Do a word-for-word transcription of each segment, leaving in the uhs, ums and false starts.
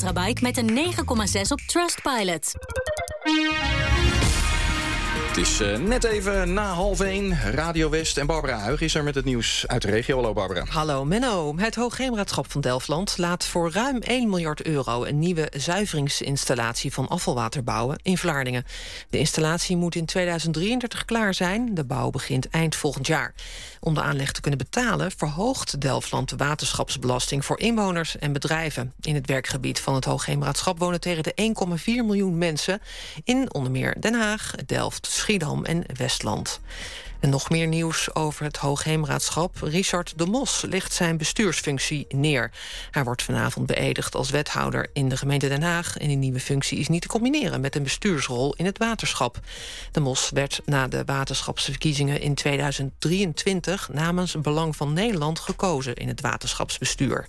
Ultrabike met een negen komma zes op Trustpilot. Het is uh, net even na half één. Radio West en Barbara Huig is er met het nieuws uit de regio. Hallo Barbara. Hallo Menno. Het Hoogheemraadschap van Delfland laat voor ruim één miljard euro... een nieuwe zuiveringsinstallatie van afvalwater bouwen in Vlaardingen. De installatie moet in tweeduizend drieëndertig klaar zijn. De bouw begint eind volgend jaar. Om de aanleg te kunnen betalen verhoogt Delfland de waterschapsbelasting voor inwoners en bedrijven. In het werkgebied van het Hoogheemraadschap wonen tegen de één komma vier miljoen mensen in onder meer Den Haag, Delft, Schiedam en Westland. En nog meer nieuws over het Hoogheemraadschap. Richard de Mos legt zijn bestuursfunctie neer. Hij wordt vanavond beëdigd als wethouder in de gemeente Den Haag. En die nieuwe functie is niet te combineren met een bestuursrol in het waterschap. De Mos werd na de waterschapsverkiezingen in tweeduizend drieëntwintig... namens Belang van Nederland gekozen in het waterschapsbestuur.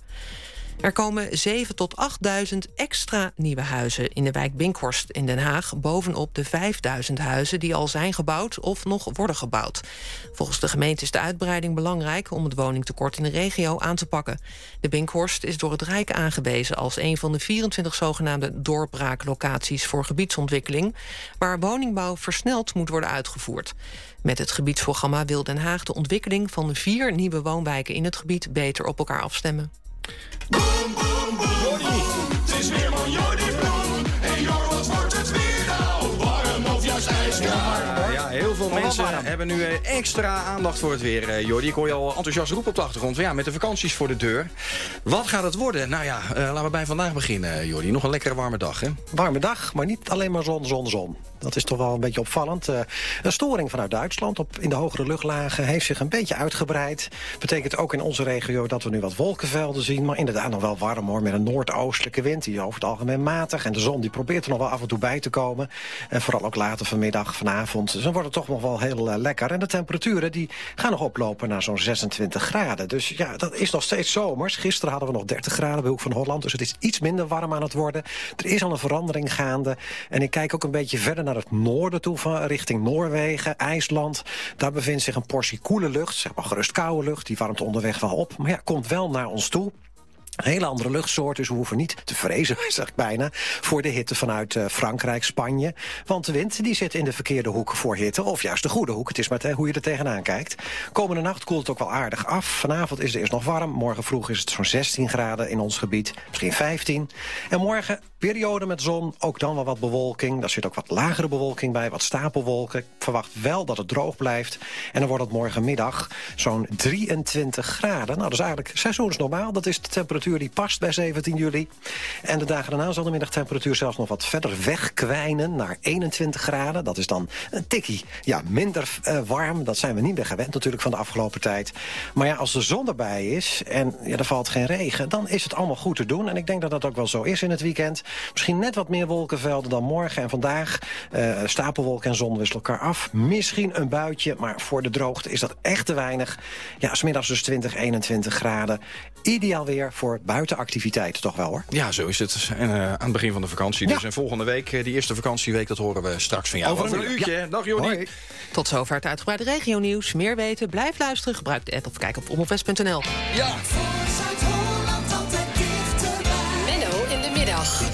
Er komen zeven tot achtduizend extra nieuwe huizen in de wijk Binkhorst in Den Haag, bovenop de vijfduizend huizen die al zijn gebouwd of nog worden gebouwd. Volgens de gemeente is de uitbreiding belangrijk om het woningtekort in de regio aan te pakken. De Binkhorst is door het Rijk aangewezen als een van de vierentwintig zogenaamde doorbraaklocaties voor gebiedsontwikkeling, waar woningbouw versneld moet worden uitgevoerd. Met het gebiedsprogramma wil Den Haag de ontwikkeling van de vier nieuwe woonwijken in het gebied beter op elkaar afstemmen. Boom, boom, boom, het is weer van Jordi Bloem. En Jor, wat wordt het weer nou? Warm of juist ijskoud? Ja, ja, heel veel mensen hebben nu extra aandacht voor het weer, uh, Jordi. Ik hoor je al enthousiast roepen op de achtergrond. Ja, met de vakanties voor de deur. Wat gaat het worden? Nou ja, uh, laten we bij vandaag beginnen, Jordi. Nog een lekkere warme dag, hè? Warme dag, maar niet alleen maar zon, zon, zon. Dat is toch wel een beetje opvallend. Uh, een storing vanuit Duitsland op, in de hogere luchtlagen heeft zich een beetje uitgebreid. Betekent ook in onze regio dat we nu wat wolkenvelden zien. Maar inderdaad nog wel warm hoor, met een noordoostelijke wind. Die over het algemeen matig. En de zon die probeert er nog wel af en toe bij te komen. En vooral ook later vanmiddag, vanavond. Dus dan wordt het toch nog wel heel uh, lekker. En de temperaturen die gaan nog oplopen naar zo'n zesentwintig graden. Dus ja, dat is nog steeds zomers. Gisteren hadden we nog dertig graden bij Hoek van Holland. Dus het is iets minder warm aan het worden. Er is al een verandering gaande. En ik kijk ook een beetje verder naar naar het noorden toe, van, richting Noorwegen, IJsland. Daar bevindt zich een portie koele lucht, zeg maar gerust koude lucht. Die warmt onderweg wel op, maar ja, komt wel naar ons toe. Een hele andere luchtsoort, dus we hoeven niet te vrezen, zeg ik bijna, voor de hitte vanuit uh, Frankrijk, Spanje. Want de wind die zit in de verkeerde hoek voor hitte, of juist de goede hoek. Het is maar hoe je er tegenaan kijkt. Komende nacht koelt het ook wel aardig af. Vanavond is het eerst nog warm. Morgen vroeg is het zo'n zestien graden in ons gebied, misschien vijftien. En morgen periode met zon, ook dan wel wat bewolking. Daar zit ook wat lagere bewolking bij, wat stapelwolken. Ik verwacht wel dat het droog blijft. En dan wordt het morgenmiddag zo'n drieëntwintig graden. Nou, dat is eigenlijk seizoensnormaal. Dat is de temperatuur die past bij zeventien juli. En de dagen daarna zal de middagtemperatuur zelfs nog wat verder wegkwijnen naar eenentwintig graden. Dat is dan een tikkie ja, minder uh, warm. Dat zijn we niet meer gewend natuurlijk van de afgelopen tijd. Maar ja, als de zon erbij is en ja, er valt geen regen, dan is het allemaal goed te doen. En ik denk dat dat ook wel zo is in het weekend. Misschien net wat meer wolkenvelden dan morgen en vandaag. Uh, stapelwolken en zon wisselen elkaar af. Misschien een buitje, maar voor de droogte is dat echt te weinig. Ja, 's middags dus twintig, eenentwintig graden. Ideaal weer voor buitenactiviteiten, toch wel hoor. Ja, zo is het. En uh, aan het begin van de vakantie. Ja. Dus en volgende week, die eerste vakantieweek, dat horen we straks van jou. Over een Over een uurtje. ja. Dag Jordi. Hoi. Tot zover het uitgebreide regionieuws. Meer weten? Blijf luisteren. Gebruik de app of kijk op omroepwest punt n l. Ja.